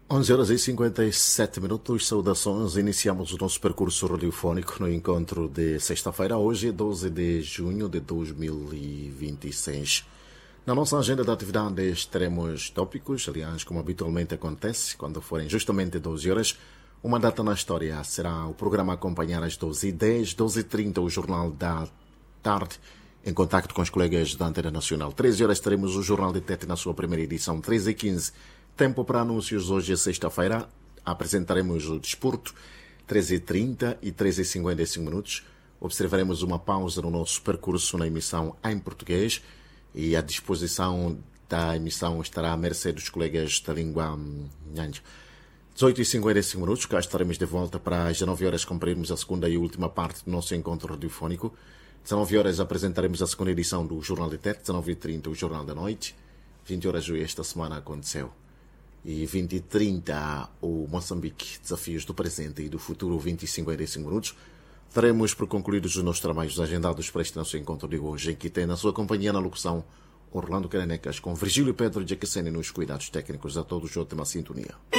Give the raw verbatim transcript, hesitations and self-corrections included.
onze horas e cinquenta e sete minutos, saudações. Iniciamos o nosso percurso radiofónico no encontro de sexta-feira. Hoje é doze de junho de dois mil e vinte e seis. Na nossa agenda de atividades teremos tópicos, aliás, como habitualmente acontece, quando forem justamente doze horas. Uma data na história será o programa a acompanhar às doze e dez, doze e trinta, o Jornal da Tarde, em contacto com os colegas da Antena Nacional. treze horas teremos o Jornal de Tete na sua primeira edição, treze e quinze. Tempo para anúncios. Hoje é sexta-feira. Apresentaremos o desporto, treze e trinta e treze e cinquenta e cinco minutos. Observaremos uma pausa no nosso percurso na emissão em português e a disposição da emissão estará à mercê dos colegas da língua nhanha. dezoito e cinquenta e cinco minutos, cá estaremos de volta para às dezenove horas cumprirmos a segunda e última parte do nosso encontro radiofónico. dezenove horas apresentaremos a segunda edição do Jornal de Tete, dezenove e trinta o Jornal da Noite, vinte horas esta semana aconteceu. E vinte e trinta o Moçambique, desafios do presente e do futuro, vinte e cinquenta e cinco minutos. Daremos por concluídos os nossos trabalhos agendados para este nosso encontro de hoje, em que tem na sua companhia na locução Orlando Caranecas, com Virgílio Pedro de Aquecene nos cuidados técnicos. A todos ótima sintonia.